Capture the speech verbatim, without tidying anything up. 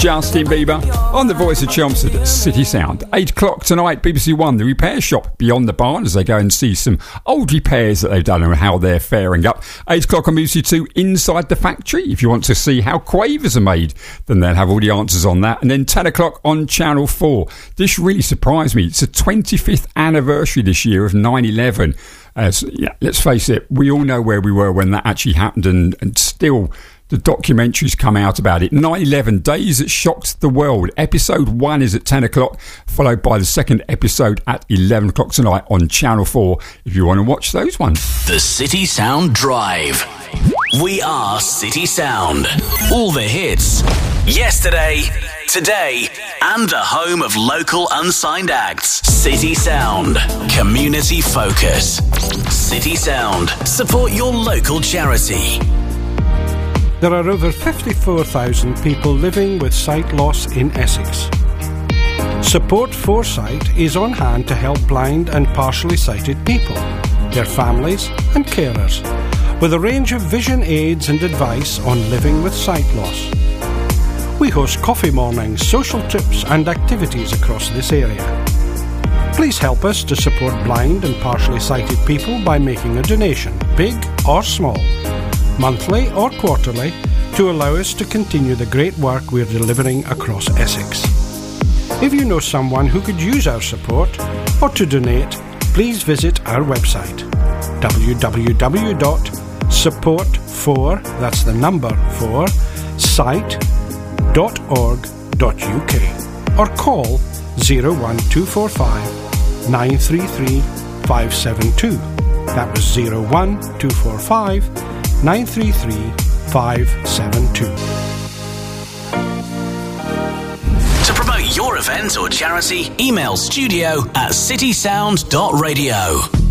Justin Bieber on the Voice of Chelmsford City Sound. eight o'clock tonight, B B C One, the repair shop beyond the barn, as they go and see some old repairs that they've done and how they're faring up. eight o'clock on B B C Two, Inside the Factory. If you want to see how quavers are made, then they'll have all the answers on that. And then ten o'clock on Channel four. This really surprised me. It's the twenty-fifth anniversary this year of nine eleven. Uh, so, yeah, let's face it, we all know where we were when that actually happened, and, and still the documentaries come out about it. nine eleven, Days That Shocked the World. Episode one is at ten o'clock, followed by the second episode at eleven o'clock tonight on Channel four, if you want to watch those ones. The City Sound Drive. We are City Sound. All the hits. Yesterday, today, and the home of local unsigned acts. City Sound. Community focus. City Sound. Support your local charity. There are over fifty-four thousand people living with sight loss in Essex. Support Foresight is on hand to help blind and partially sighted people, their families and carers, with a range of vision aids and advice on living with sight loss. We host coffee mornings, social trips and activities across this area. Please help us to support blind and partially sighted people by making a donation, big or small, monthly or quarterly, to allow us to continue the great work we're delivering across Essex. If you know someone who could use our support or to donate, please visit our website w w w dot support for, that's the number four, sight dot org dot u k, or call zero one two four five nine three three five seven two. That was zero one two four five nine three three five seven two. To promote your event or charity, email studio at citysound dot radio.